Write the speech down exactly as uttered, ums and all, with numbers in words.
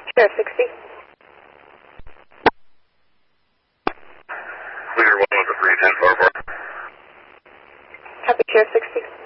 Sheriff sixty. Clear one with the three ten four four. Copy, Sheriff sixty.